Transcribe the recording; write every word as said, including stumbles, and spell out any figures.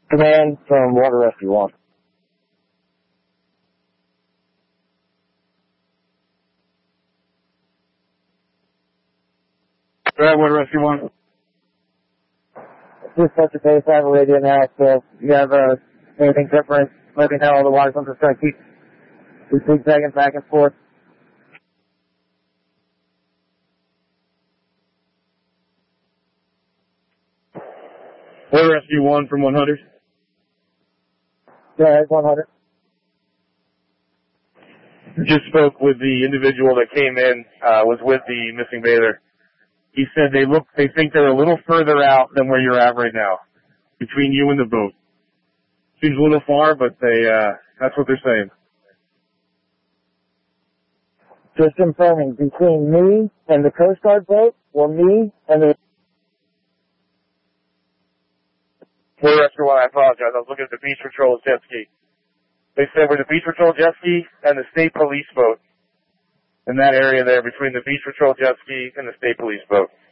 Command from Water Rescue one. Go ahead, Water Rescue one. Just touch your base, I have a radio now, so if you have uh, anything different, let me know, otherwise I'm just going to keep zigzagging back and forth. Water Rescue one from one hundred. Yeah, it's one hundred. Just spoke with the individual that came in, uh, was with the missing bather. He said they look, they think they're a little further out than where you're at right now, between you and the boat. Seems a little far, but they, uh, that's what they're saying. Just confirming, between me and the Coast Guard boat, or me and the... Water Rescue one, I apologize. I was looking at the Beach Patrol jet ski. They said we're the Beach Patrol jet ski and the State Police boat. In that area there, between the Beach Patrol jet ski and the State Police boat.